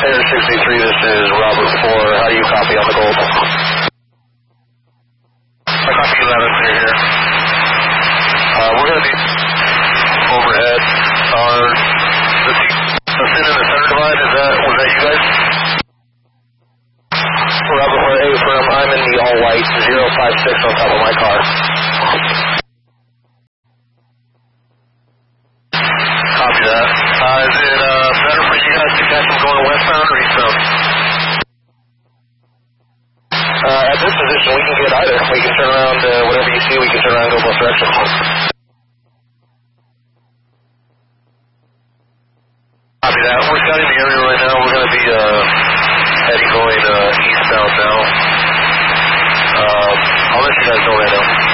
Air 63, this is Robert 4. How do you copy on the gold? I copy you loud and clear here. We're going to be overhead. The fin in the center divide, was that you guys? Robert 4, A firm, I'm in the all-white 056 on top of my car. Copy that. Is it better for you guys to catch them going westbound or eastbound? At this position, we can get either. We can turn around, whatever you see, we can turn around and go both directions. Copy that. We're scouting the area right now. We're going to be heading going eastbound now. I'll let you guys know right now.